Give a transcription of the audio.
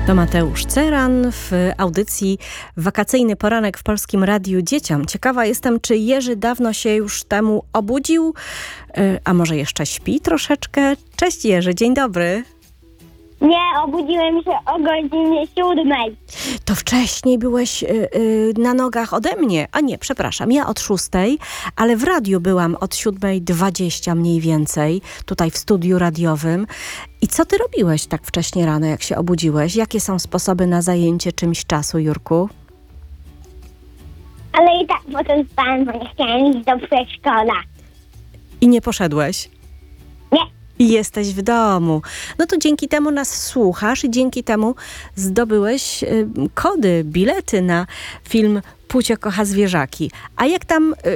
To Mateusz Ceran w audycji Wakacyjny Poranek w Polskim Radiu Dzieciom. Ciekawa jestem, czy Jerzy dawno się już temu obudził, a może jeszcze śpi troszeczkę? Cześć Jerzy, dzień dobry. Nie, obudziłem się o godzinie 7. To wcześniej byłeś na nogach ode mnie. A nie, przepraszam, ja od 6, ale w radiu byłam od 7:20 mniej więcej, tutaj w studiu radiowym. I co ty robiłeś tak wcześnie rano, jak się obudziłeś? Jakie są sposoby na zajęcie czymś czasu, Jurku? Ale i tak potem spałem, bo nie chciałem iść do przedszkola. I nie poszedłeś? Nie. I jesteś w domu. No to dzięki temu nas słuchasz i dzięki temu zdobyłeś bilety na film Pucio kocha zwierzaki. A jak tam